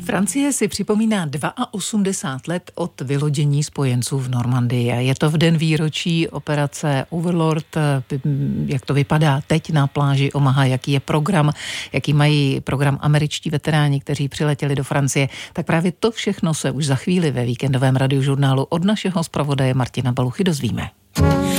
Francie si připomíná 82 let od vylodění spojenců v Normandii. Je to v den výročí operace Overlord. Jak to vypadá teď na pláži Omaha, jaký je program, jaký mají program američtí veteráni, kteří přiletěli do Francie. Tak právě to všechno se už za chvíli ve víkendovém radiožurnálu od našeho zpravodaje Martina Baluchy dozvíme.